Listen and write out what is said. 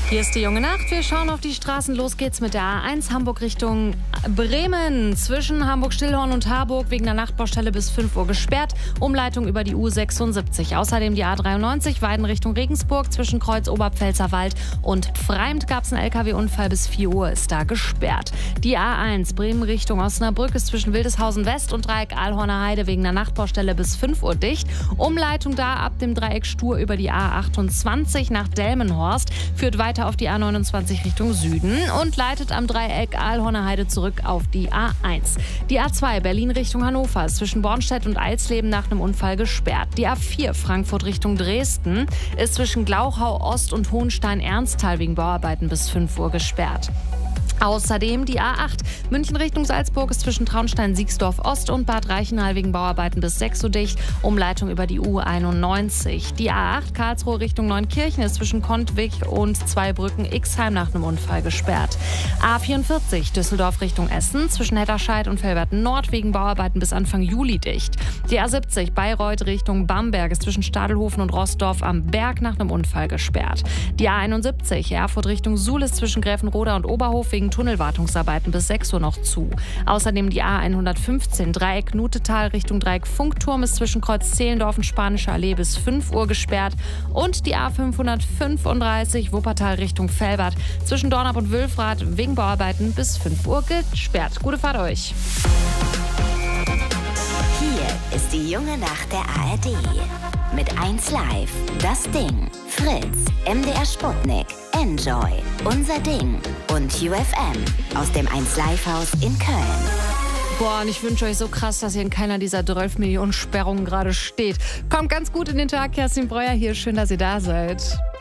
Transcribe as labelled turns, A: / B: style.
A: Hier ist die junge Nacht. Wir schauen auf die Straßen. Los geht's mit der A1 Hamburg Richtung Bremen. Zwischen Hamburg-Stillhorn und Harburg wegen der Nachtbaustelle bis 5 Uhr gesperrt. Umleitung über die U76. Außerdem die A93 Weiden Richtung Regensburg. Zwischen Kreuz Oberpfälzerwald und Pfreimd gab es einen LKW-Unfall. Bis 4 Uhr ist da gesperrt. Die A1 Bremen Richtung Osnabrück ist zwischen Wildeshausen West und Dreieck Alhorner Heide wegen der Nachtbaustelle bis 5 Uhr dicht. Umleitung da ab dem Dreieck Stur über die A28 nach Delmenhorst. Führt weiter auf die A29 Richtung Süden und leitet am Dreieck Alhorner Heide zurück auf die A1. Die A2 Berlin Richtung Hannover ist zwischen Bornstedt und Eisleben nach einem Unfall gesperrt. Die A4 Frankfurt Richtung Dresden ist zwischen Glauchau Ost und Hohenstein-Ernsthal wegen Bauarbeiten bis 5 Uhr gesperrt. Außerdem die A8 München Richtung Salzburg ist zwischen Traunstein-Siegsdorf Ost und Bad Reichenhall wegen Bauarbeiten bis 6 Uhr dicht. Umleitung über die U91. Die A8 Karlsruhe Richtung Neunkirchen ist zwischen Kontwig und Zweibrücken-Ixheim nach einem Unfall gesperrt. A44 Düsseldorf Richtung Essen zwischen Hetterscheid und Velverten Nord wegen Bauarbeiten bis Anfang Juli dicht. Die A70 Bayreuth Richtung Bamberg ist zwischen Stadelhofen und Rossdorf am Berg nach einem Unfall gesperrt. Die A71 Erfurt Richtung Suhl ist zwischen Gräfenroda und Oberhof wegen Tunnelwartungsarbeiten bis 6 Uhr noch zu. Außerdem die A115 Dreieck Nutetal Richtung Dreieck Funkturm ist zwischen Kreuz Zehlendorf und Spanische Allee bis 5 Uhr gesperrt. Und die A535 Wuppertal Richtung Velbert zwischen Dornap und Wülfrath wegen Bauarbeiten bis 5 Uhr gesperrt. Gute Fahrt euch!
B: Hier ist die junge Nacht der ARD. Mit 1 Live, Das Ding, Fritz, MDR Sputnik, Enjoy, Unser Ding und UFM aus dem 1 Live Haus in Köln.
A: Boah, und ich wünsche euch so krass, dass ihr in keiner dieser 12 Millionen Sperrungen gerade steht. Kommt ganz gut in den Tag, Kerstin Breuer hier. Schön, dass ihr da seid.